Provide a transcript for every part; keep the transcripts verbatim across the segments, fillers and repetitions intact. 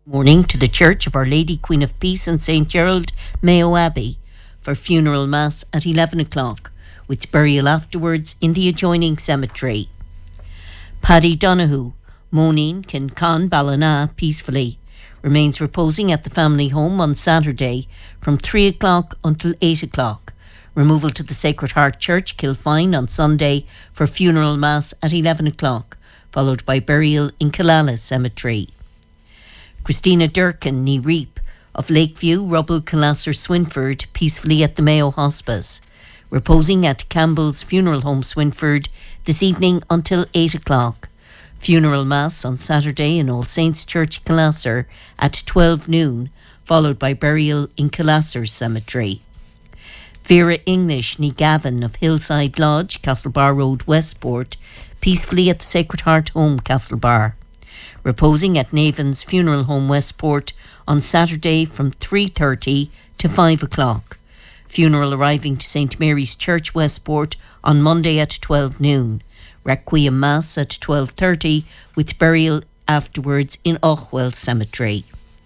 Morning to the Church of Our Lady Queen of Peace in Saint Gerald, Mayo Abbey, for funeral mass at eleven o'clock, with burial afterwards in the adjoining cemetery. Paddy Donoghue, Moneen, Kincon, Ballina, peacefully, remains reposing at the family home on Saturday from three o'clock until eight o'clock. Removal to the Sacred Heart Church, Kilfine, on Sunday for funeral mass at eleven o'clock, followed by burial in Killala Cemetery. Christina Durkin, ní Reap, of Lakeview, Rubble, Killasser, Swinford, peacefully at the Mayo Hospice, reposing at Campbell's Funeral Home, Swinford, this evening until eight o'clock. Funeral Mass on Saturday in All Saints Church, Killasser, at twelve noon, followed by burial in Killasser Cemetery. Vera English, ní Gavin, of Hillside Lodge, Castlebar Road, Westport, peacefully at the Sacred Heart Home, Castlebar, reposing at Navan's Funeral Home, Westport, on Saturday from three thirty to five o'clock. Funeral arriving to Saint Mary's Church, Westport, on Monday at twelve noon. Requiem Mass at twelve thirty, with burial afterwards in Ochwell Cemetery.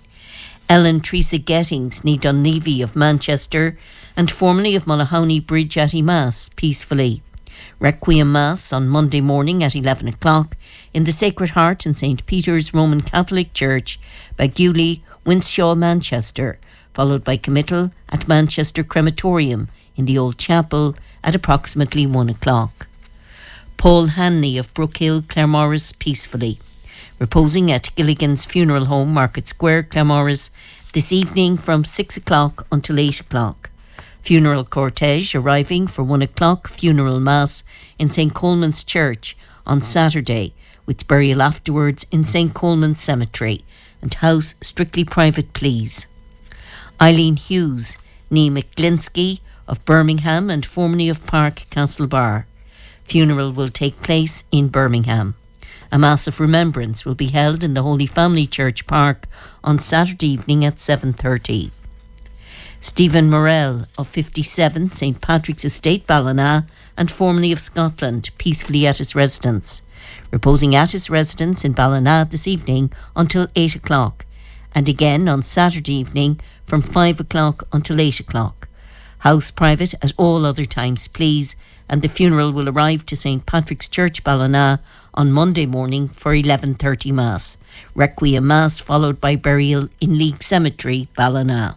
Ellen Teresa Gettings, ní Dunleavy, of Manchester, and formerly of Mullahowney Bridge at Mass, peacefully. Requiem Mass on Monday morning at eleven o'clock in the Sacred Heart and Saint Peter's Roman Catholic Church, Baguley, Winshaw, Manchester, followed by committal at Manchester Crematorium in the Old Chapel at approximately one o'clock. Paul Hanley of Brookhill, Claremorris, peacefully, reposing at Gilligan's Funeral Home, Market Square, Claremorris, this evening from six o'clock until eight o'clock. Funeral cortege arriving for one o'clock funeral mass in Saint Coleman's Church on Saturday, with burial afterwards in Saint Coleman's Cemetery, and house strictly private, please. Eileen Hughes, ní McGlinsky, of Birmingham and formerly of Park Castlebar. Funeral will take place in Birmingham. A Mass of Remembrance will be held in the Holy Family Church Park on Saturday evening at seven thirty. Stephen Morell, of fifty-seven Saint Patrick's Estate, Ballina, and formerly of Scotland, peacefully at his residence, reposing at his residence in Ballina this evening until eight o'clock, and again on Saturday evening from five o'clock until eight o'clock. House private at all other times, please, and the funeral will arrive to Saint Patrick's Church, Ballina, on Monday morning for eleven thirty Mass. Requiem Mass followed by burial in League Cemetery, Ballina.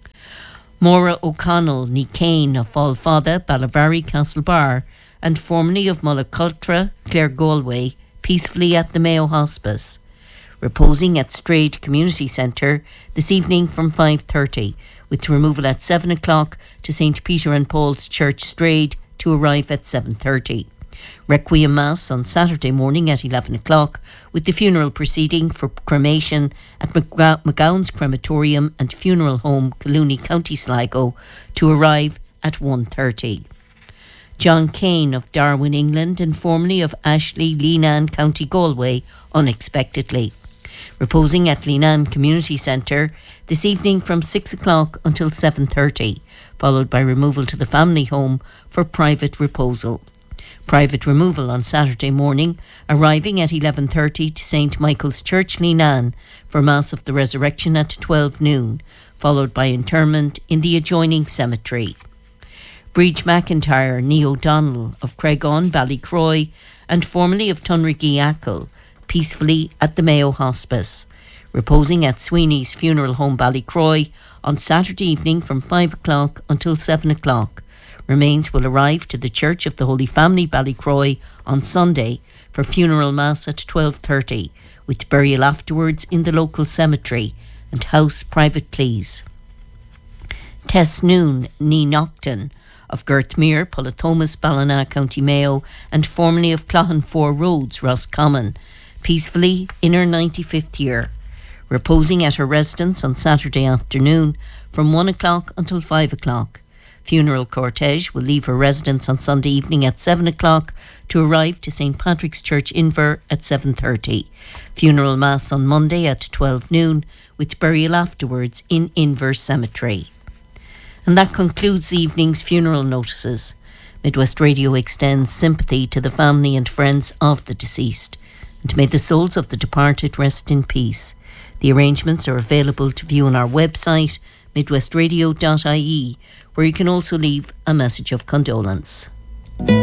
Maura O'Connell, ní Kane, of Fallfather, Ballavary, Castlebar, and formerly of Mullacultra, Clare Galway, peacefully at the Mayo Hospice, reposing at Strade Community Centre this evening from five thirty, with removal at seven o'clock to Saint Peter and Paul's Church, Strade, to arrive at seven thirty. Requiem Mass on Saturday morning at eleven o'clock, with the funeral proceeding for cremation at McGa- McGowan's Crematorium and Funeral Home, Collooney, County Sligo, to arrive at one thirty. John Kane, of Darwin, England, and formerly of Ashley, Leenan, County Galway, unexpectedly, reposing at Leenan Community Centre this evening from six o'clock until seven thirty, followed by removal to the family home for private reposal. Private removal on Saturday morning, arriving at eleven thirty to Saint Michael's Church, Leenan, for Mass of the Resurrection at twelve noon, followed by interment in the adjoining cemetery. Breach McIntyre, ní O'Donnell, of Craigon, Ballycroy, and formerly of Tunriggy Ackle, peacefully at the Mayo Hospice, reposing at Sweeney's Funeral Home, Ballycroy, on Saturday evening from five o'clock until seven o'clock. Remains will arrive to the Church of the Holy Family, Ballycroy, on Sunday for funeral mass at twelve thirty, with burial afterwards in the local cemetery, and house private, please. Tess Noon, ní Nocton, of Girthmere, Pullatomas, Ballina, County Mayo, and formerly of Cloughan Four Roads, Roscommon, peacefully in her ninety-fifth year, reposing at her residence on Saturday afternoon from one o'clock until five o'clock. Funeral cortege will leave her residence on Sunday evening at seven o'clock to arrive to Saint Patrick's Church, Inver, at seven thirty. Funeral Mass on Monday at twelve noon, with burial afterwards in Inver Cemetery. And that concludes the evening's funeral notices. Midwest Radio extends sympathy to the family and friends of the deceased, and may the souls of the departed rest in peace. The arrangements are available to view on our website, midwestradio dot I E, where you can also leave a message of condolence.